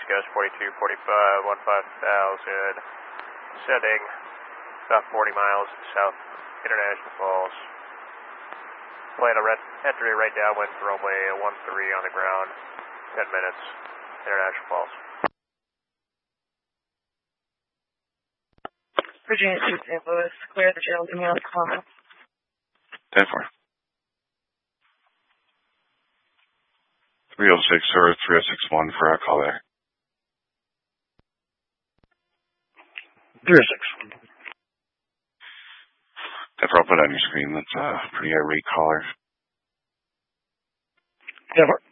Ghost 4245, 15,000, sending about 40 miles south International Falls. Plan a entry right downwind for runway 13 on the ground, 10 minutes, International Falls. Virginia 2 St. Louis, clear the jail, give me a comment. 10-4. 306 or 3061 for a call there. 306. 10-4, I'll put on your screen. That's a pretty irate caller. 10-4.